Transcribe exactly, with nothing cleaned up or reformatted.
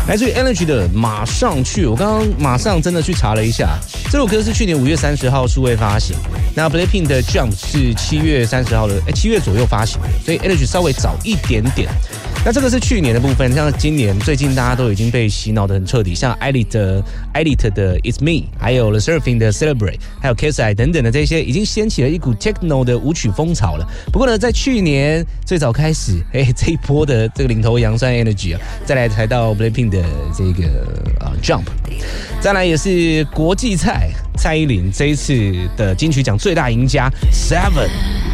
来自于 Energy 的马上去，我刚刚马上真的去查了一下，这首歌是去年五月三十号数位发行，那 Blackpink 的 Jump 是七月三十号的，哎，七月左右发行的，所以 Energy 稍微早一点点。那这个是去年的部分，像今年最近大家都已经被洗脑的很彻底，像 Elite 的 Elite 的 It's Me， 还有 The Surfing 的 Celebrate， 还有 K S I 等等的这些，已经掀起了一股 Techno 的舞曲风潮了。不过呢，在去年最早开始，哎，这一波的这个领头羊算 Energy 啊，再来才到 Blackpink 的这个啊 Jump， 再来也是国际赛蔡依林这一次的金曲奖最大赢家 Seven。